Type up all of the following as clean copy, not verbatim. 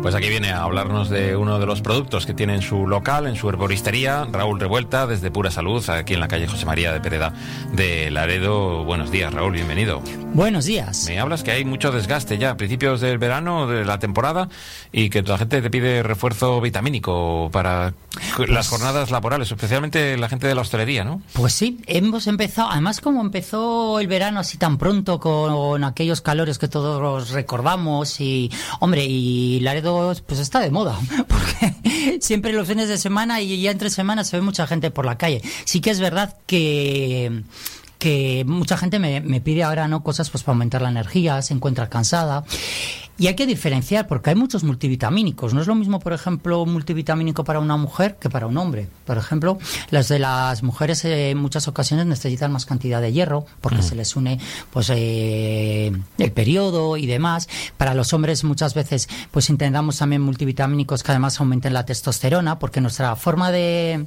Pues aquí viene a hablarnos de uno de los productos que tiene en su local, en su herboristería, Raúl Revuelta, desde Pura Salud, aquí en la calle José María de Pereda de Laredo. Buenos días, Raúl, bienvenido. Buenos días. Me hablas que hay mucho desgaste ya a principios del verano, de la temporada, y que la gente te pide refuerzo vitamínico para las jornadas laborales, especialmente la gente de la hostelería, ¿no? Pues sí, hemos empezado, además como empezó el verano así tan pronto con aquellos calores que todos recordamos y, hombre, y Laredo pues está de moda, porque siempre los fines de semana y ya entre semanas se ve mucha gente por la calle. Sí que es verdad que mucha gente me pide ahora no cosas pues para aumentar la energía, se encuentra cansada. Y hay que diferenciar porque hay muchos multivitamínicos. No es lo mismo, por ejemplo, un multivitamínico para una mujer que para un hombre. Por ejemplo, las mujeres en muchas ocasiones necesitan más cantidad de hierro porque se les une pues el periodo y demás. Para los hombres muchas veces pues intentamos también multivitamínicos que además aumenten la testosterona, porque nuestra forma de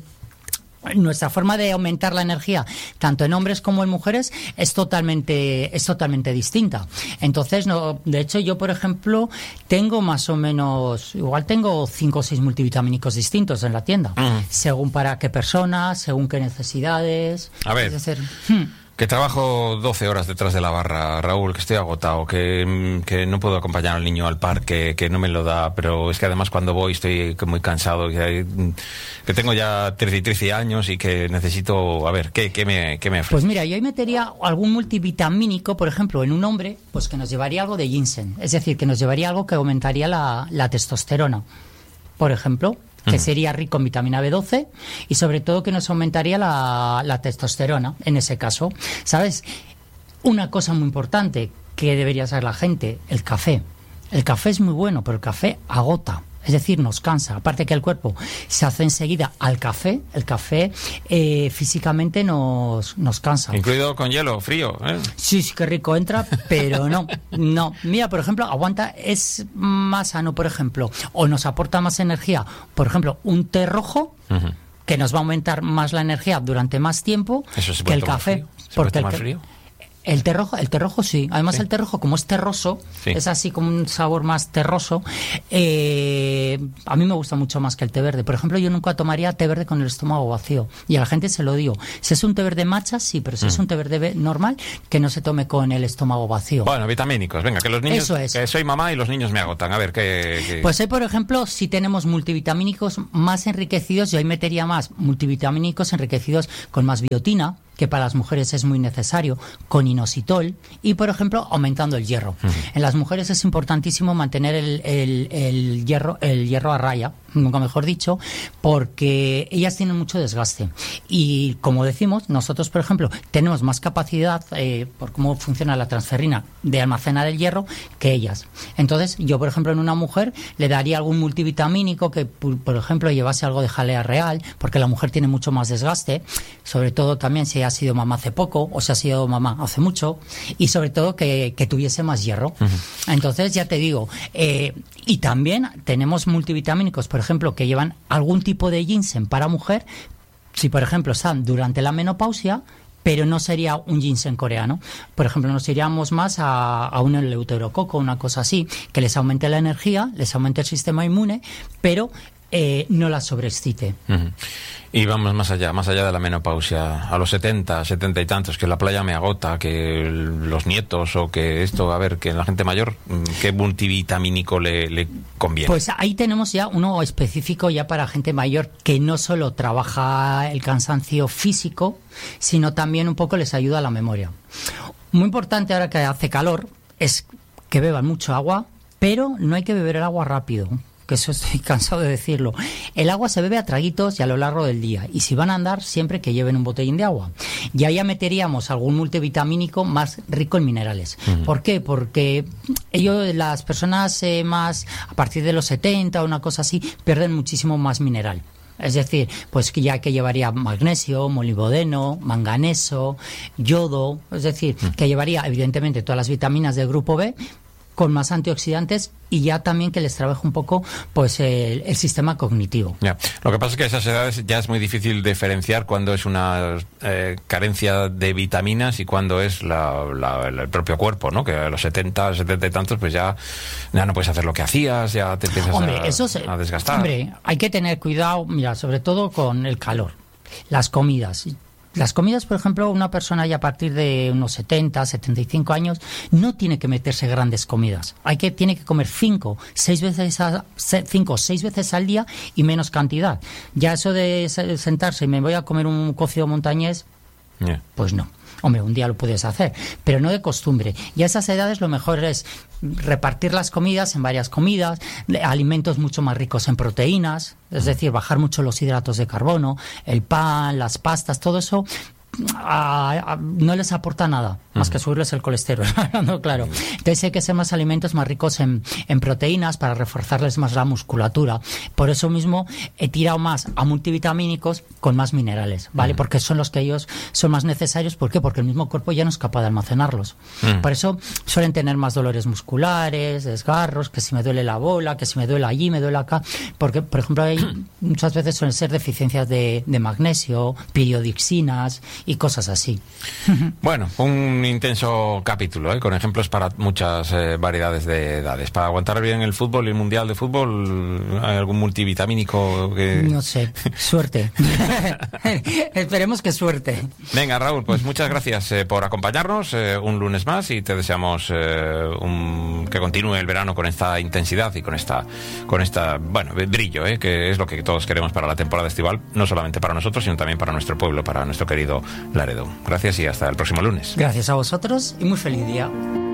aumentar la energía, tanto en hombres como en mujeres, es totalmente distinta. Entonces, no, de hecho, yo, por ejemplo, tengo más o menos, igual tengo 5 o 6 multivitamínicos distintos en la tienda, según para qué personas, según qué necesidades. A ver, que trabajo 12 horas detrás de la barra, Raúl, que estoy agotado, que no puedo acompañar al niño al parque, que no me lo da, pero es que además cuando voy estoy muy cansado, que tengo ya 13 años y que necesito, a ver, ¿qué me ofrece? Pues mira, yo ahí metería algún multivitamínico, por ejemplo, en un hombre, pues que nos llevaría algo de ginseng, es decir, que nos llevaría algo que aumentaría la testosterona, por ejemplo, que sería rico en vitamina B12 y sobre todo que nos aumentaría la testosterona en ese caso. ¿Sabes? Una cosa muy importante que debería saber la gente, el café. El café es muy bueno, pero el café agota. Es decir, nos cansa. Aparte que el cuerpo se hace enseguida al café, el café físicamente nos cansa. Incluido con hielo, frío, ¿eh? Sí, qué rico entra, pero no. Mira, por ejemplo, aguanta, es más sano, por ejemplo, o nos aporta más energía. Por ejemplo, un té rojo, que nos va a aumentar más la energía durante más tiempo que el café. ¿Porque el frío? El té rojo sí. Además, sí. El té rojo, como es terroso, sí, es así como un sabor más terroso. A mí me gusta mucho más que el té verde. Por ejemplo, yo nunca tomaría té verde con el estómago vacío. Y a la gente se lo digo. Si es un té verde matcha, sí, pero si es un té verde normal, que no se tome con el estómago vacío. Bueno, vitamínicos. Venga, que los niños... Eso es. Que soy mamá y los niños me agotan. A ver, ¿qué...? Pues ahí, por ejemplo, si tenemos multivitamínicos más enriquecidos, yo ahí metería más multivitamínicos enriquecidos con más biotina, que para las mujeres es muy necesario, con inositol y, por ejemplo, aumentando el hierro. En las mujeres es importantísimo mantener el hierro a raya, nunca mejor dicho, porque ellas tienen mucho desgaste. Y, como decimos, nosotros, por ejemplo, tenemos más capacidad, por cómo funciona la transferrina, de almacenar el hierro que ellas. Entonces, yo, por ejemplo, en una mujer le daría algún multivitamínico que, por ejemplo, llevase algo de jalea real, porque la mujer tiene mucho más desgaste, sobre todo también si ha sido mamá hace poco o si ha sido mamá hace mucho, y sobre todo que tuviese más hierro. Entonces, ya te digo, y también tenemos multivitamínicos, por ejemplo, que llevan algún tipo de ginseng para mujer, si por ejemplo están durante la menopausia, pero no sería un ginseng coreano. Por ejemplo, nos iríamos más a un eleuterococo, una cosa así, que les aumente la energía, les aumente el sistema inmune, pero no la sobreexcite. Y vamos más allá de la menopausia, a los 70 y tantos, que la playa me agota, que los nietos o que esto, a ver, que la gente mayor, ¿qué multivitamínico le conviene? Pues ahí tenemos ya uno específico ya para gente mayor que no solo trabaja el cansancio físico, sino también un poco les ayuda a la memoria. Muy importante ahora que hace calor es que beban mucho agua, pero no hay que beber el agua rápido, que eso estoy cansado de decirlo. El agua se bebe a traguitos y a lo largo del día. Y si van a andar, siempre que lleven un botellín de agua. Y ahí ya meteríamos algún multivitamínico más rico en minerales. ¿Por qué? Porque las personas más, a partir de los 70 o una cosa así, pierden muchísimo más mineral. Es decir, pues ya que llevaría magnesio, molibdeno, manganeso, yodo, es decir, que llevaría evidentemente todas las vitaminas del grupo B, con más antioxidantes y ya también que les trabaje un poco pues el sistema cognitivo. Ya. Lo que pasa es que a esas edades ya es muy difícil diferenciar cuándo es una carencia de vitaminas y cuándo es el propio cuerpo, ¿no? Que a los 70 y tantos pues ya no puedes hacer lo que hacías, ya te empiezas a desgastar. Hombre, hay que tener cuidado, mira, sobre todo con el calor, las comidas. Las comidas, por ejemplo, una persona ya a partir de unos 70, 75 años no tiene que meterse grandes comidas. Tiene que comer 5 o 6 veces al día y menos cantidad. Ya eso de sentarse y me voy a comer un cocido montañés, pues no. Hombre, un día lo puedes hacer, pero no de costumbre. Y a esas edades lo mejor es repartir las comidas en varias comidas, alimentos mucho más ricos en proteínas, es decir, bajar mucho los hidratos de carbono, el pan, las pastas, todo eso no les aporta nada más que subirles el colesterol, hablando claro. Entonces hay que ser más alimentos más ricos en proteínas para reforzarles más la musculatura. Por eso mismo he tirado más a multivitamínicos con más minerales, ¿vale? Porque son los que ellos son más necesarios. ¿Por qué? Porque el mismo cuerpo ya no es capaz de almacenarlos. Por eso suelen tener más dolores musculares, desgarros, que si me duele la bola, que si me duele allí, me duele acá, porque por ejemplo muchas veces suelen ser deficiencias de magnesio, piridixinas y cosas así. Bueno, un intenso capítulo, con ejemplos para muchas variedades de edades. Para aguantar bien el fútbol y el mundial de fútbol, ¿hay algún multivitamínico que...? No sé, suerte. Esperemos que suerte. Venga, Raúl, pues muchas gracias por acompañarnos un lunes más y te deseamos que continúe el verano con esta intensidad y con esta brillo, que es lo que todos queremos para la temporada estival, no solamente para nosotros, sino también para nuestro pueblo, para nuestro querido Laredo. Gracias y hasta el próximo lunes. Gracias a vosotros y muy feliz día.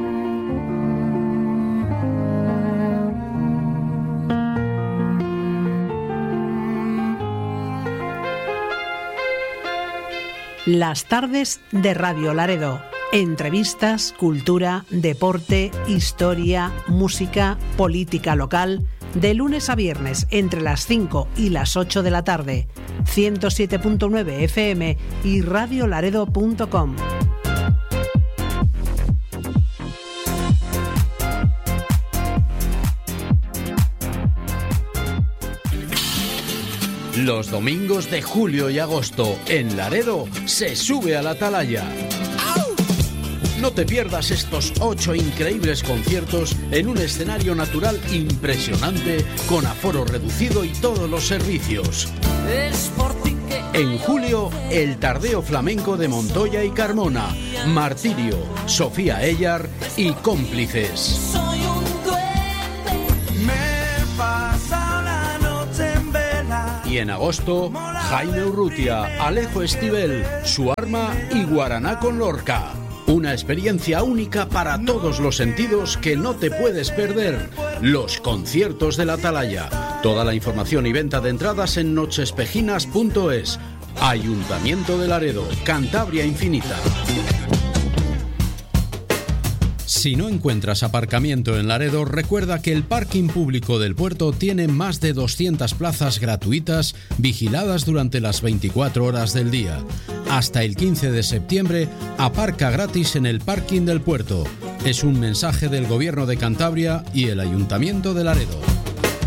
Las tardes de Radio Laredo. Entrevistas, cultura, deporte, historia, música, política local. De lunes a viernes entre las 5 y las 8 de la tarde. 107.9 FM y radiolaredo.com. Los domingos de julio y agosto en Laredo se sube a la atalaya. No te pierdas estos 8 increíbles conciertos en un escenario natural impresionante, con aforo reducido y todos los servicios. En julio, el Tardeo Flamenco de Montoya y Carmona, Martirio, Sofía Ellar y Cómplices. Y en agosto, Jaime Urrutia, Alejo Estivell, Su Arma y Guaraná con Lorca. Una experiencia única para todos los sentidos que no te puedes perder. Los conciertos de la Atalaya. Toda la información y venta de entradas en nochespejinas.es. Ayuntamiento de Laredo, Cantabria Infinita. Si no encuentras aparcamiento en Laredo, recuerda que el parking público del puerto tiene más de 200 plazas gratuitas vigiladas durante las 24 horas del día. Hasta el 15 de septiembre, aparca gratis en el parking del puerto. Es un mensaje del Gobierno de Cantabria y el Ayuntamiento de Laredo.